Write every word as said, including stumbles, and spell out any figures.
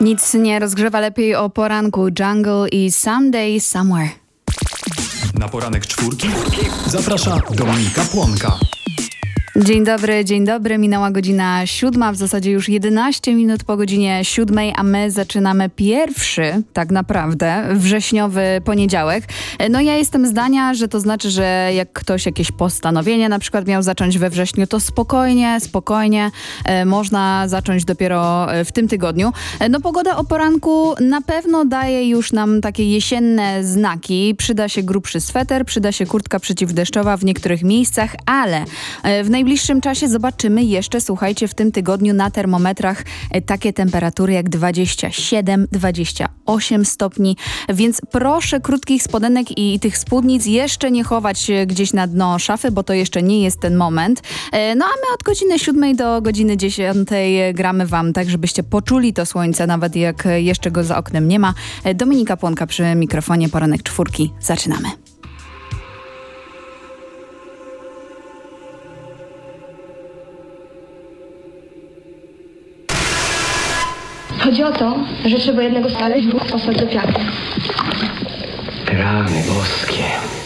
Nic nie rozgrzewa lepiej o poranku. Jungle i Someday Somewhere. Na poranek czwórki zaprasza Dominika Płonka. Dzień dobry, dzień dobry. Minęła godzina siódma, w zasadzie już jedenaście minut po godzinie siódmej, a my zaczynamy pierwszy, tak naprawdę, wrześniowy poniedziałek. No ja jestem zdania, że to znaczy, że jak ktoś jakieś postanowienie na przykład miał zacząć we wrześniu, to spokojnie, spokojnie e, można zacząć dopiero w tym tygodniu. E, no pogoda o poranku na pewno daje już nam takie jesienne znaki. Przyda się grubszy sweter, przyda się kurtka przeciwdeszczowa w niektórych miejscach, ale e, w naj W najbliższym czasie zobaczymy jeszcze, słuchajcie, w tym tygodniu na termometrach takie temperatury jak dwadzieścia siedem dwadzieścia osiem stopni, więc proszę krótkich spodenek i tych spódnic jeszcze nie chować gdzieś na dno szafy, bo to jeszcze nie jest ten moment. No a my od godziny siódmej do godziny dziesiątej gramy wam tak, żebyście poczuli to słońce, nawet jak jeszcze go za oknem nie ma. Dominika Płonka przy mikrofonie, poranek czwórki. Zaczynamy. Chodzi o to, że trzeba jednego znaleźć, dwóch posłać do piachu. Rany boskie.